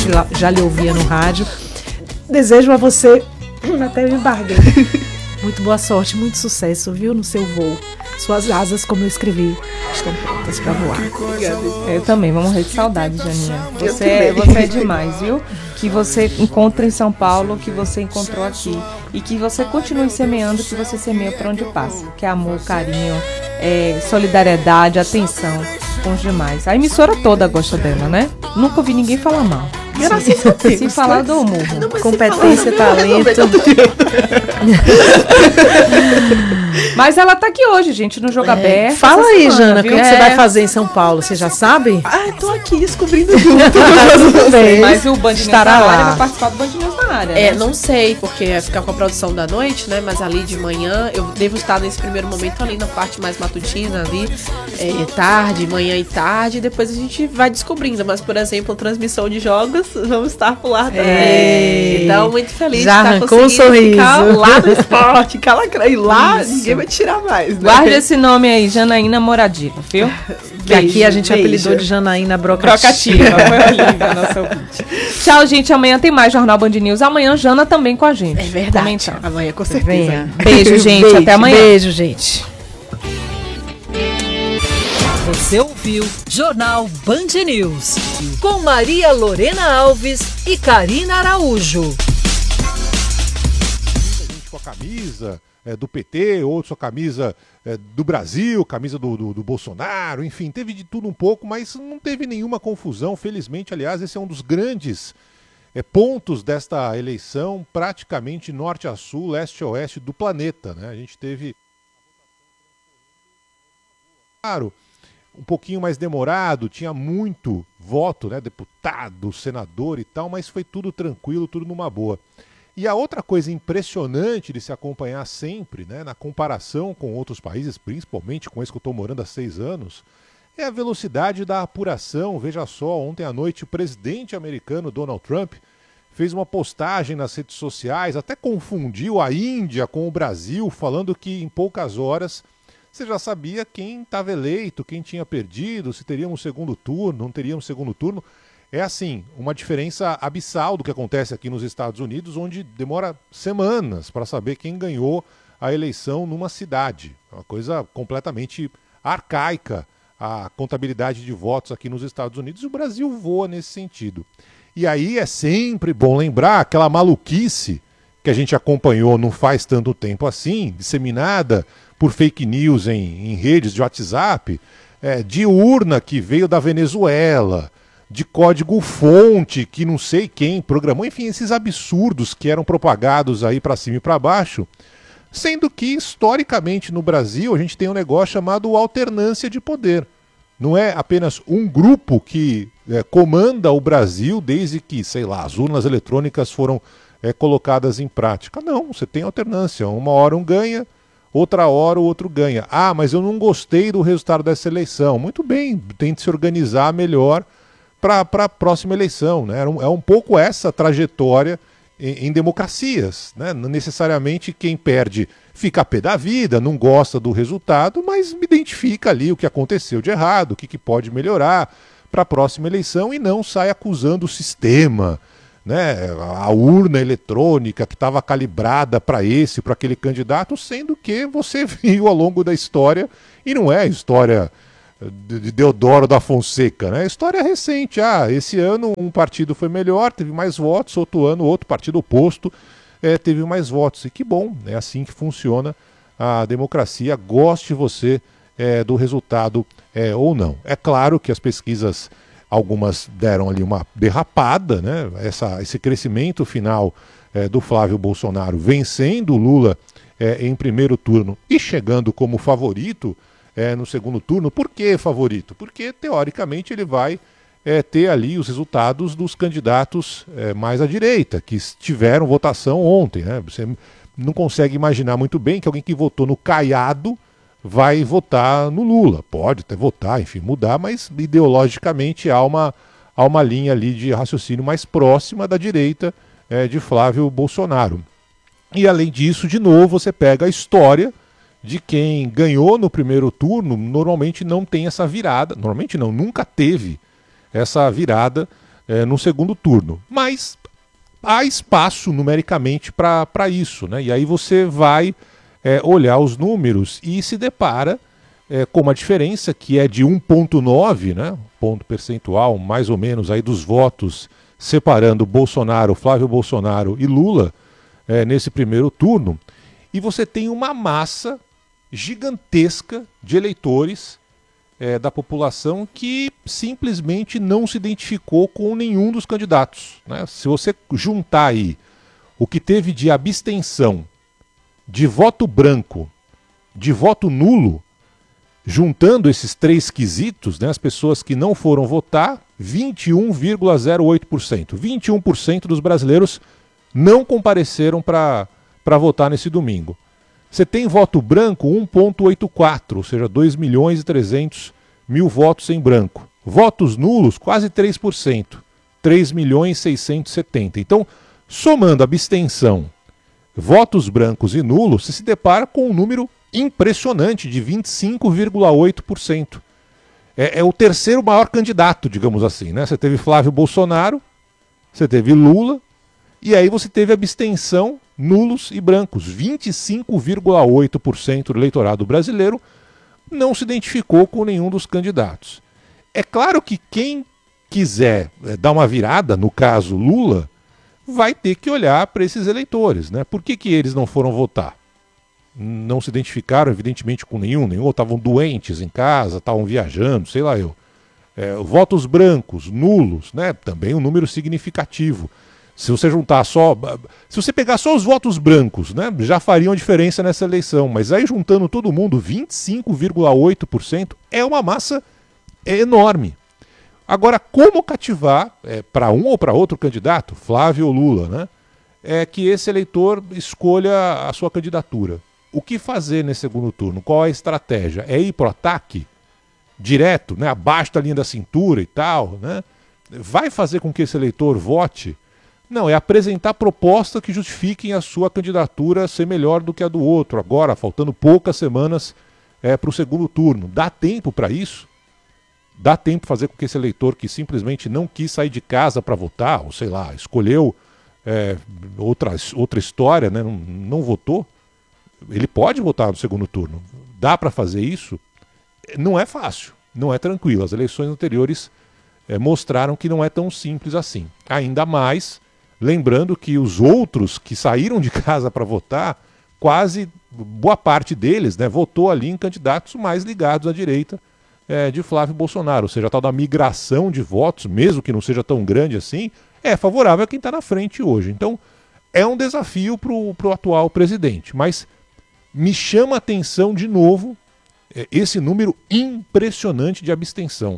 já lhe ouvia no rádio. Desejo a você, até me embarguei, muito boa sorte, muito sucesso, viu, no seu voo. Suas asas, como eu escrevi, estão prontas para voar. Eu também, vou morrer de saudade, Janinha. Você é demais, viu? Que você encontra em São Paulo, que você encontrou aqui. E que você continue semeando, que você semeia por onde passa. Que é amor, carinho, solidariedade, atenção com os demais. A emissora toda gosta dela, né? Nunca ouvi ninguém falar mal. Graças a Deus. Se falar do humor. Competência, talento. Mas ela tá aqui hoje, gente, no Jogo Aberto. Fala aí, semana, Jana, o viu? que você vai fazer em São Paulo? Você já sabe? Tô aqui descobrindo junto. Tudo bem. Mas o Band News Estará na lá. área vai participar do Band News na área, né? Não sei, porque vai ficar com a produção da noite, né? Mas ali de manhã, eu devo estar nesse primeiro momento ali na parte mais matutina, ali, tarde, manhã e tarde, e depois a gente vai descobrindo. Mas, por exemplo, transmissão de jogos, vamos estar por lá também. Então, muito feliz Já de estar arrancou conseguindo um sorriso. ficar lá no esporte, e lá ninguém vai tirar mais, né? Guarde esse nome aí, Janaína Moradiva, viu? Que aqui a gente beijo. apelidou de Janaína Brocativa. Trocativa, foi horrível a nossa ouvinte. Tchau, gente. Amanhã tem mais Jornal Band News. Amanhã, Jana também com a gente. É verdade. Comentando. Amanhã, com certeza. Venha. Beijo, gente. Até amanhã. Beijo, gente. Você ouviu Jornal Band News com Maria Lorena Alves e Karina Araújo. Gente com a camisa do PT, outros com a camisa do Brasil, camisa do Bolsonaro, enfim, teve de tudo um pouco, mas não teve nenhuma confusão, felizmente. Aliás, esse é um dos grandes pontos desta eleição, praticamente norte a sul, leste a oeste do planeta, né? A gente teve, claro, um pouquinho mais demorado, tinha muito voto, né, deputado, senador e tal, mas foi tudo tranquilo, tudo numa boa. E a outra coisa impressionante de se acompanhar sempre, né, na comparação com outros países, principalmente com esse que eu estou morando há 6 anos, é a velocidade da apuração. Veja só, ontem à noite o presidente americano Donald Trump fez uma postagem nas redes sociais, até confundiu a Índia com o Brasil, falando que em poucas horas você já sabia quem estava eleito, quem tinha perdido, se teríamos segundo turno, não teríamos segundo turno. É assim, uma diferença abissal do que acontece aqui nos Estados Unidos, onde demora semanas para saber quem ganhou a eleição numa cidade. É uma coisa completamente arcaica a contabilidade de votos aqui nos Estados Unidos, e o Brasil voa nesse sentido. E aí é sempre bom lembrar aquela maluquice que a gente acompanhou não faz tanto tempo assim, disseminada por fake news em redes de WhatsApp, de urna que veio da Venezuela, de código-fonte que não sei quem programou, enfim, esses absurdos que eram propagados aí para cima e para baixo, sendo que, historicamente, no Brasil, a gente tem um negócio chamado alternância de poder. Não é apenas um grupo que comanda o Brasil desde que, sei lá, as urnas eletrônicas foram colocadas em prática. Não, você tem alternância. Uma hora um ganha, outra hora o outro ganha. Ah, mas eu não gostei do resultado dessa eleição. Muito bem, tente se organizar melhor para a próxima eleição, né? É um pouco essa trajetória em democracias, né? Não necessariamente quem perde fica a pé da vida, não gosta do resultado, mas identifica ali o que aconteceu de errado, o que pode melhorar para a próxima eleição, e não sai acusando o sistema, né? A urna eletrônica que estava calibrada para aquele candidato, sendo que você viu ao longo da história, e não é história de Deodoro da Fonseca, né? História recente. Esse ano um partido foi melhor, teve mais votos, outro ano outro partido oposto teve mais votos. E que bom, é assim que funciona a democracia, goste você do resultado ou não. É claro que as pesquisas, algumas deram ali uma derrapada, né? Esse crescimento final do Flávio Bolsonaro vencendo o Lula em primeiro turno e chegando como favorito no segundo turno. Por que favorito? Porque, teoricamente, ele vai ter ali os resultados dos candidatos mais à direita, que tiveram votação ontem, né? Você não consegue imaginar muito bem que alguém que votou no Caiado vai votar no Lula. Pode até votar, enfim, mudar, mas ideologicamente há uma linha ali de raciocínio mais próxima da direita de Flávio Bolsonaro. E, além disso, de novo, você pega a história de quem ganhou no primeiro turno, normalmente não tem essa virada, normalmente não, nunca teve essa virada no segundo turno. Mas há espaço numericamente para isso, né? E aí você vai olhar os números e se depara com uma diferença que é de 1,9, né? Ponto percentual, mais ou menos, aí dos votos separando Bolsonaro, Flávio Bolsonaro e Lula nesse primeiro turno. E você tem uma massa gigantesca de eleitores da população que simplesmente não se identificou com nenhum dos candidatos, né? Se você juntar aí o que teve de abstenção, de voto branco, de voto nulo, juntando esses três quesitos, né, as pessoas que não foram votar, 21,08%. 21% dos brasileiros não compareceram para votar nesse domingo. Você tem voto branco 1,84, ou seja, 2.300.000 votos em branco. Votos nulos, quase 3%, 3.670.000. Então, somando abstenção, votos brancos e nulos, você se depara com um número impressionante de 25,8%. É o terceiro maior candidato, digamos assim, né? Você teve Flávio Bolsonaro, você teve Lula, e aí você teve abstenção, nulos e brancos. 25,8% do eleitorado brasileiro não se identificou com nenhum dos candidatos. É claro que quem quiser dar uma virada, no caso Lula, vai ter que olhar para esses eleitores, né? Por que eles não foram votar? Não se identificaram, evidentemente, com nenhum, ou estavam doentes em casa, estavam viajando, sei lá eu. Votos brancos, nulos, né? Também um número significativo. Se você juntar só. Se você pegar só os votos brancos, né? Já fariam a diferença nessa eleição. Mas aí juntando todo mundo, 25,8% é uma massa enorme. Agora, como cativar para um ou para outro candidato, Flávio ou Lula, né? É que esse eleitor escolha a sua candidatura. O que fazer nesse segundo turno? Qual é a estratégia? É ir para o ataque direto, né? Abaixo da linha da cintura e tal, né? Vai fazer com que esse eleitor vote? Não, é apresentar propostas que justifiquem a sua candidatura ser melhor do que a do outro. Agora, faltando poucas semanas para o segundo turno. Dá tempo para isso? Dá tempo fazer com que esse eleitor que simplesmente não quis sair de casa para votar, ou sei lá, escolheu outra história, né? Não votou? Ele pode votar no segundo turno. Dá para fazer isso? Não é fácil, não é tranquilo. As eleições anteriores mostraram que não é tão simples assim. Ainda mais, lembrando que os outros que saíram de casa para votar, quase boa parte deles, né, votou ali em candidatos mais ligados à direita de Flávio Bolsonaro. Ou seja, a tal da migração de votos, mesmo que não seja tão grande assim, é favorável a quem está na frente hoje. Então, é um desafio para o atual presidente. Mas me chama a atenção de novo esse número impressionante de abstenção.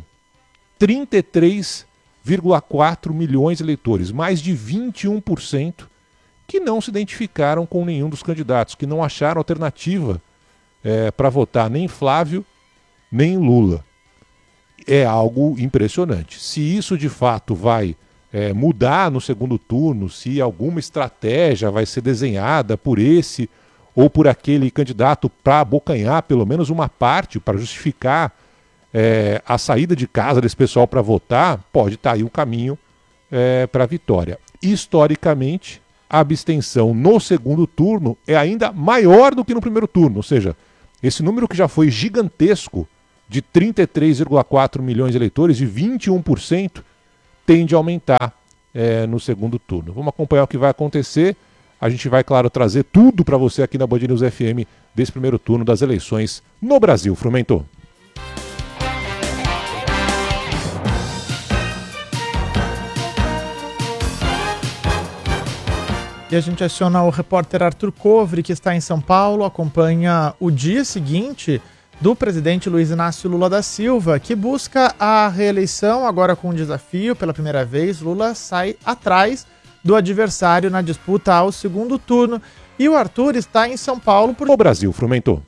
33,4 milhões de eleitores, mais de 21%, que não se identificaram com nenhum dos candidatos, que não acharam alternativa para votar nem Flávio, nem Lula. É algo impressionante. Se isso de fato vai mudar no segundo turno, se alguma estratégia vai ser desenhada por esse ou por aquele candidato para abocanhar pelo menos uma parte, para justificar a saída de casa desse pessoal para votar, pode estar aí o caminho para a vitória. Historicamente, a abstenção no segundo turno é ainda maior do que no primeiro turno, ou seja, esse número que já foi gigantesco, de 33,4 milhões de eleitores, de 21%, tende a aumentar no segundo turno. Vamos acompanhar o que vai acontecer. A gente vai, claro, trazer tudo para você aqui na Band News FM desse primeiro turno das eleições no Brasil. Frumento. E a gente aciona o repórter Arthur Covre, que está em São Paulo, acompanha o dia seguinte do presidente Luiz Inácio Lula da Silva, que busca a reeleição, agora com um desafio. Pela primeira vez, Lula sai atrás do adversário na disputa ao segundo turno. E o Arthur está em São Paulo por... O Brasil, Frumento.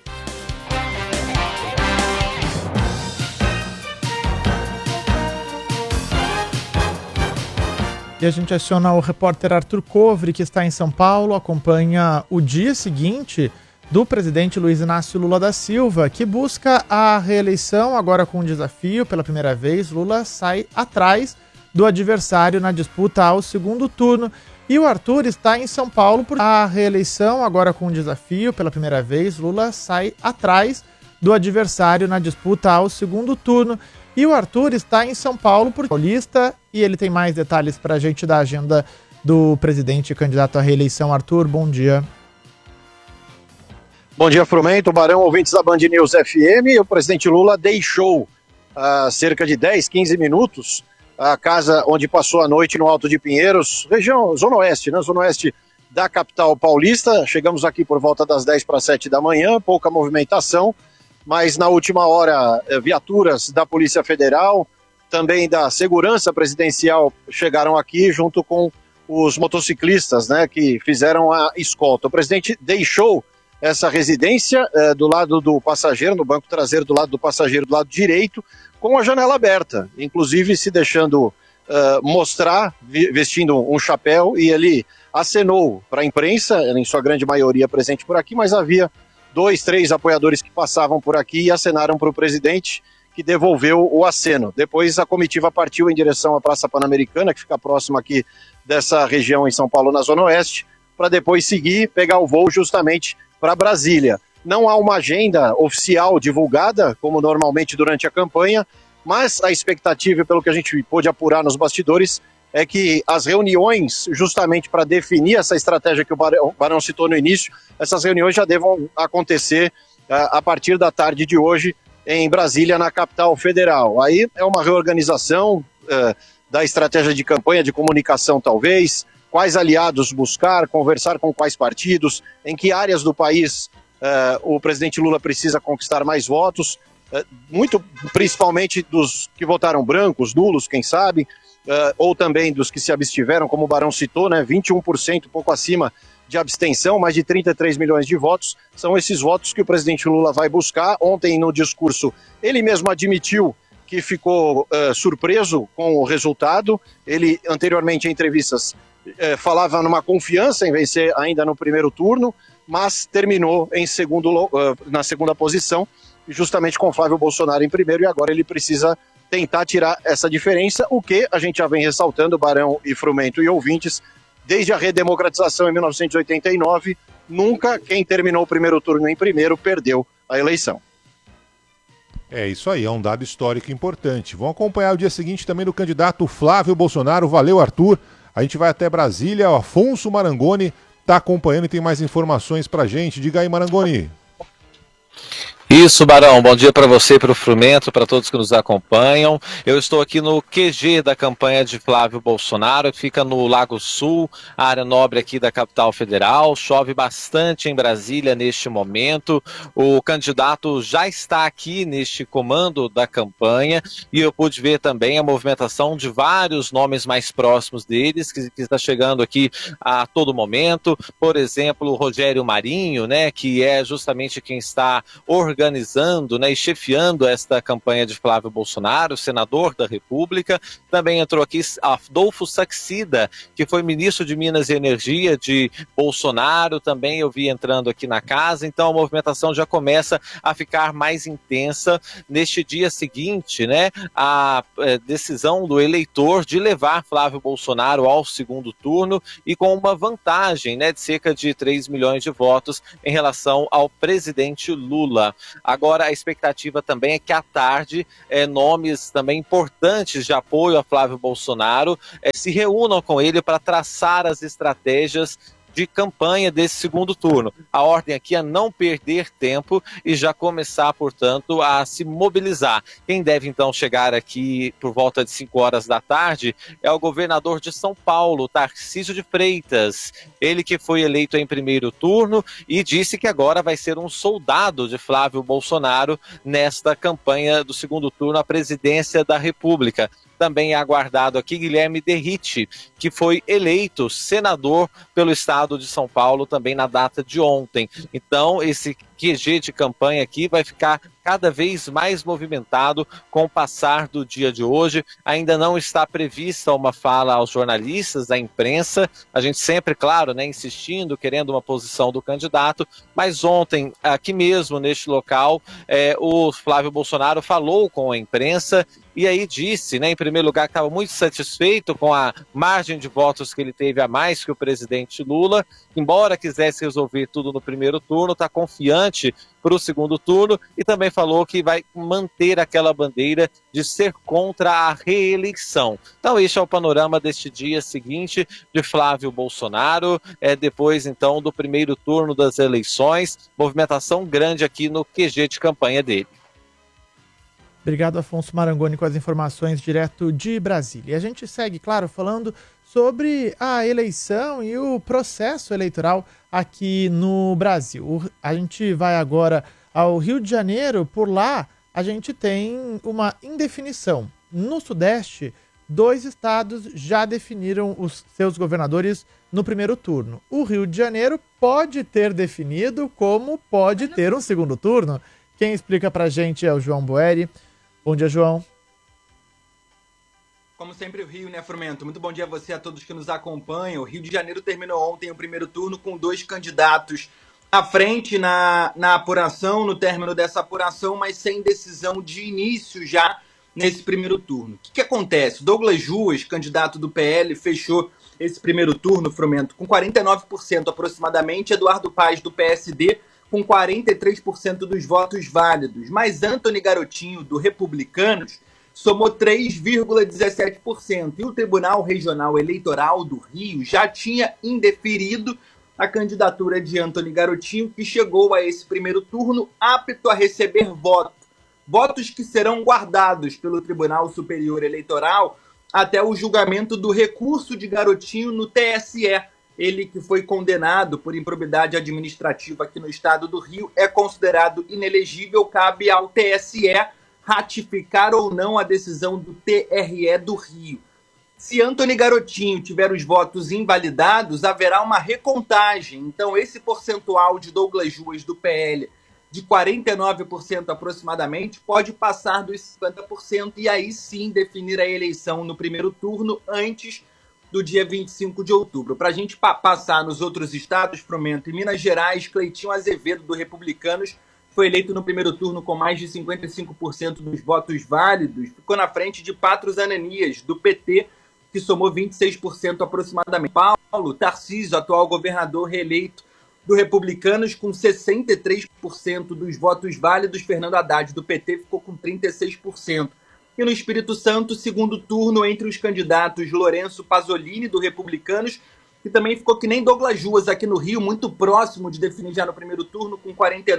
E a gente aciona o repórter Arthur Covre, que está em São Paulo, acompanha o dia seguinte do presidente Luiz Inácio Lula da Silva, que busca a reeleição, agora com um desafio. Pela primeira vez, Lula sai atrás do adversário na disputa ao segundo turno. E o Arthur está em São Paulo por a reeleição, agora com um desafio. Pela primeira vez, Lula sai atrás do adversário na disputa ao segundo turno. E o Arthur está em São Paulo por Paulista, e ele tem mais detalhes para a gente da agenda do presidente candidato à reeleição. Arthur, bom dia. Bom dia, Frumento, Barão, ouvintes da Band News FM. O presidente Lula deixou há cerca de 10, 15 minutos a casa onde passou a noite no Alto de Pinheiros, região Zona Oeste, né? Zona Oeste da capital paulista. Chegamos aqui por volta das 10 para 7 da manhã, pouca movimentação, mas na última hora viaturas da Polícia Federal, também da Segurança Presidencial chegaram aqui junto com os motociclistas, né, que fizeram a escolta. O presidente deixou essa residência do lado do passageiro, no banco traseiro do lado do passageiro, do lado direito, com a janela aberta, inclusive se deixando mostrar, vestindo um chapéu, e ele acenou para a imprensa, em sua grande maioria presente por aqui, mas havia 2, 3 apoiadores que passavam por aqui e acenaram para o presidente, que devolveu o aceno. Depois a comitiva partiu em direção à Praça Pan-Americana, que fica próxima aqui dessa região em São Paulo, na Zona Oeste, para depois seguir, pegar o voo justamente para Brasília. Não há uma agenda oficial divulgada, como normalmente durante a campanha, mas a expectativa, pelo que a gente pôde apurar nos bastidores, é que as reuniões, justamente para definir essa estratégia que o Barão citou no início, essas reuniões já devam acontecer a partir da tarde de hoje em Brasília, na capital federal. Aí é uma reorganização da estratégia de campanha, de comunicação talvez, quais aliados buscar, conversar com quais partidos, em que áreas do país o presidente Lula precisa conquistar mais votos, muito principalmente dos que votaram brancos, nulos, quem sabe, ou também dos que se abstiveram, como o Barão citou, né, 21%, pouco acima de abstenção, mais de 33 milhões de votos, são esses votos que o presidente Lula vai buscar. Ontem, no discurso, ele mesmo admitiu que ficou surpreso com o resultado. Ele, anteriormente, em entrevistas, falava numa confiança em vencer ainda no primeiro turno, mas terminou na segunda posição, justamente com Flávio Bolsonaro em primeiro, e agora ele precisa tentar tirar essa diferença, o que a gente já vem ressaltando, Barão e Frumento e ouvintes, desde a redemocratização em 1989, nunca quem terminou o primeiro turno em primeiro perdeu a eleição. É isso aí, é um dado histórico importante. Vamos acompanhar o dia seguinte também do candidato Flávio Bolsonaro. Valeu, Arthur. A gente vai até Brasília. O Afonso Marangoni está acompanhando e tem mais informações pra gente. Diga aí, Marangoni. Isso, Barão. Bom dia para você, para o Frumento, para todos que nos acompanham. Eu estou aqui no QG da campanha de Flávio Bolsonaro, que fica no Lago Sul, a área nobre aqui da capital federal. Chove bastante em Brasília neste momento. O candidato já está aqui neste comando da campanha e eu pude ver também a movimentação de vários nomes mais próximos deles, que está chegando aqui a todo momento. Por exemplo, o Rogério Marinho, né, que é justamente quem está organizando, né, e chefiando esta campanha de Flávio Bolsonaro, senador da República. Também entrou aqui Adolfo Saxida, que foi ministro de Minas e Energia de Bolsonaro, também eu vi entrando aqui na casa. Então a movimentação já começa a ficar mais intensa neste dia seguinte, né, a decisão do eleitor de levar Flávio Bolsonaro ao segundo turno e com uma vantagem, né, de cerca de 3 milhões de votos em relação ao presidente Lula. Agora, a expectativa também é que à tarde nomes também importantes de apoio a Flávio Bolsonaro se reúnam com ele para traçar as estratégias de campanha desse segundo turno. A ordem aqui é não perder tempo e já começar, portanto, a se mobilizar. Quem deve, então, chegar aqui por volta de 5 horas da tarde é o governador de São Paulo, Tarcísio de Freitas. Ele que foi eleito em primeiro turno e disse que agora vai ser um soldado de Flávio Bolsonaro nesta campanha do segundo turno à presidência da República. Também é aguardado aqui Guilherme Derrite, que foi eleito senador pelo estado de São Paulo também na data de ontem. Então, esse QG de campanha aqui vai ficar cada vez mais movimentado com o passar do dia de hoje. Ainda não está prevista uma fala aos jornalistas da imprensa, a gente sempre, claro, né, insistindo, querendo uma posição do candidato, mas ontem, aqui mesmo, neste local, o Flávio Bolsonaro falou com a imprensa e aí disse, né, em primeiro lugar, que estava muito satisfeito com a margem de votos que ele teve a mais que o presidente Lula, embora quisesse resolver tudo no primeiro turno, está confiante para o segundo turno, e também falou que vai manter aquela bandeira de ser contra a reeleição. Então este é o panorama deste dia seguinte de Flávio Bolsonaro, depois então do primeiro turno das eleições, movimentação grande aqui no QG de campanha dele. Obrigado, Afonso Marangoni, com as informações direto de Brasília. E a gente segue, claro, falando sobre a eleição e o processo eleitoral aqui no Brasil. A gente vai agora ao Rio de Janeiro. Por lá, a gente tem uma indefinição. No Sudeste, 2 estados já definiram os seus governadores no primeiro turno. O Rio de Janeiro pode ter definido, como pode ter um segundo turno. Quem explica pra gente é o João Boeri. Bom dia, João. Como sempre, o Rio, né, Frumento? Muito bom dia a você, a todos que nos acompanham. O Rio de Janeiro terminou ontem o primeiro turno com 2 candidatos à frente na apuração, no término dessa apuração, mas sem decisão de início já nesse primeiro turno. O que acontece? Douglas Ruas, candidato do PL, fechou esse primeiro turno, Frumento, com 49% aproximadamente. Eduardo Paes, do PSD, com 43% dos votos válidos. Mas Antony Garotinho, do Republicanos, somou 3,17%. E o Tribunal Regional Eleitoral do Rio já tinha indeferido a candidatura de Antony Garotinho, que chegou a esse primeiro turno apto a receber votos que serão guardados pelo Tribunal Superior Eleitoral até o julgamento do recurso de Garotinho no TSE. Ele, que foi condenado por improbidade administrativa aqui no estado do Rio, é considerado inelegível. Cabe ao TSE ratificar ou não a decisão do TRE do Rio. Se Antony Garotinho tiver os votos invalidados, haverá uma recontagem. Então, esse percentual de Douglas Ruas, do PL, de 49% aproximadamente, pode passar dos 50% e aí sim definir a eleição no primeiro turno antes do dia 25 de outubro. Para a gente passar nos outros estados, Frumento, em Minas Gerais, Cleitinho Azevedo, do Republicanos, foi eleito no primeiro turno com mais de 55% dos votos válidos, ficou na frente de Patros Ananias, do PT, que somou 26% aproximadamente. Paulo Tarcísio, atual governador reeleito do Republicanos, com 63% dos votos válidos. Fernando Haddad, do PT, ficou com 36%. E no Espírito Santo, segundo turno entre os candidatos Lourenço Pasolini, do Republicanos, que também ficou que nem Douglas Ruas aqui no Rio, muito próximo de definir já no primeiro turno, com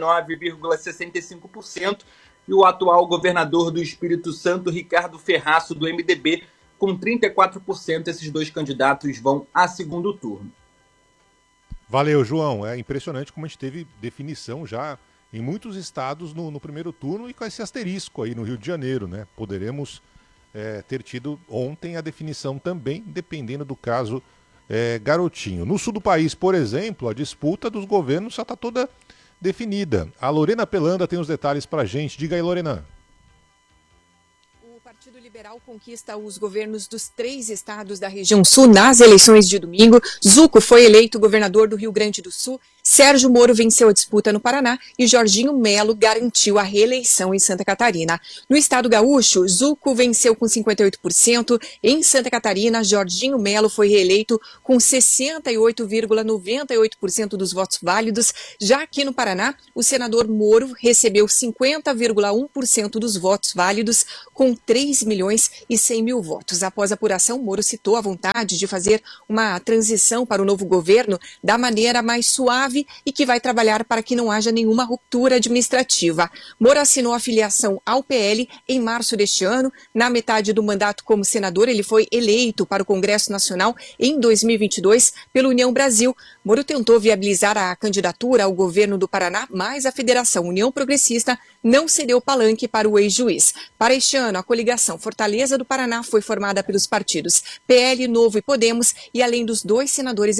49,65%, e o atual governador do Espírito Santo, Ricardo Ferraço, do MDB, com 34%. Esses 2 candidatos vão a segundo turno. Valeu, João. É impressionante como a gente teve definição já em muitos estados no primeiro turno e com esse asterisco aí no Rio de Janeiro, né? Poderemos ter tido ontem a definição também, dependendo do caso Garotinho. No sul do país, por exemplo, a disputa dos governos já está toda definida. A Lorena Pelanda tem os detalhes para a gente. Diga aí, Lorena. O Partido Liberal conquista os governos dos 3 estados da região sul nas eleições de domingo. Zuco foi eleito governador do Rio Grande do Sul. Sérgio Moro venceu a disputa no Paraná e Jorginho Melo garantiu a reeleição em Santa Catarina. No estado gaúcho, Zuco venceu com 58%. Em Santa Catarina, Jorginho Melo foi reeleito com 68,98% dos votos válidos. Já aqui no Paraná, o senador Moro recebeu 50,1% dos votos válidos, com 3.100.000 votos. Após a apuração, Moro citou a vontade de fazer uma transição para o novo governo da maneira mais suave e que vai trabalhar para que não haja nenhuma ruptura administrativa. Moro assinou a filiação ao PL em março deste ano. Na metade do mandato como senador, ele foi eleito para o Congresso Nacional em 2022 pela União Brasil. Moro tentou viabilizar a candidatura ao governo do Paraná, mas a Federação União Progressista não cedeu palanque para o ex-juiz. Para este ano, a coligação Fortaleza do Paraná foi formada pelos partidos PL, Novo e Podemos, e além dos 2 senadores